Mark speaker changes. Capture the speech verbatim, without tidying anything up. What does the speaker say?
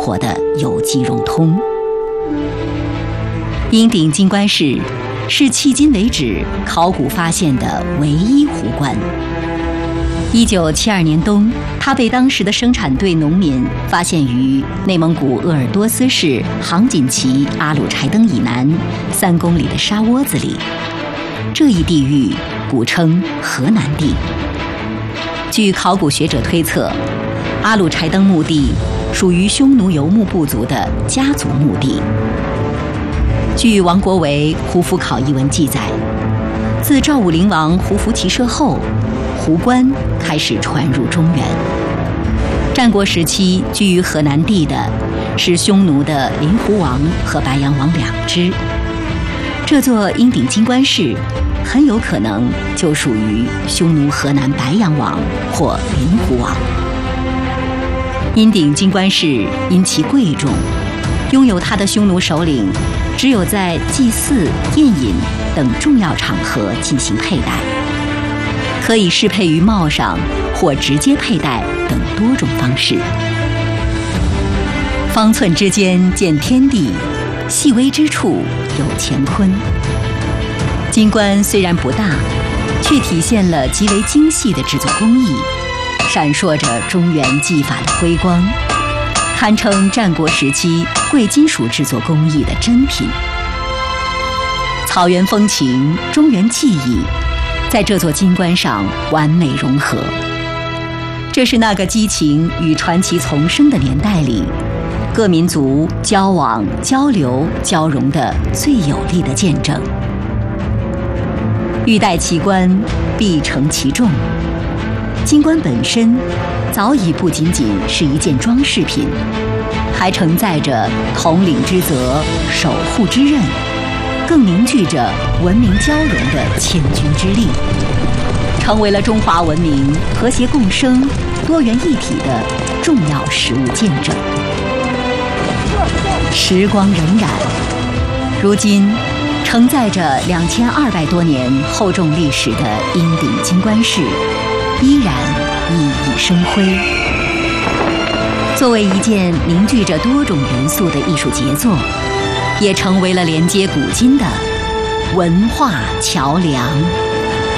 Speaker 1: 活的有机融通。鹰顶金冠室是迄今为止考古发现的唯一湖冠。一九七二年冬，它被当时的生产队农民发现于内蒙古鄂尔多斯市杭锦旗阿鲁柴登以南三公里的沙窝子里。这一地域古称河南地。据考古学者推测，阿鲁柴登墓地属于匈奴游牧部族的家族墓地。据王国维《胡服考异文》记载，自赵武灵王胡服骑射后，胡冠开始传入中原。战国时期居于河南地的是匈奴的林胡王和白羊王两支。这座鹰顶金冠室很有可能就属于匈奴河南白羊王或林胡王。鹰顶金冠室因其贵重，拥有它的匈奴首领只有在祭祀、宴饮等重要场合进行佩戴，可以适配于帽上或直接佩戴等多种方式。方寸之间见天地，细微之处有乾坤。金冠虽然不大，却体现了极为精细的制作工艺，闪烁着中原技法的辉光，堪称战国时期贵金属制作工艺的珍品。草原风情、中原技艺在这座金冠上完美融合。这是那个激情与传奇丛生的年代里，各民族交往、交流、交融的最有力的见证。欲戴其冠，必承其重。金冠本身早已不仅仅是一件装饰品，还承载着统领之责、守护之任，更凝聚着文明交融的千钧之力，成为了中华文明和谐共生、多元一体的重要实物见证。时光荏苒，如今承载着两千二百多年厚重历史的鹰顶金冠室依然熠熠生辉。作为一件凝聚着多种元素的艺术杰作，也成为了连接古今的文化桥梁。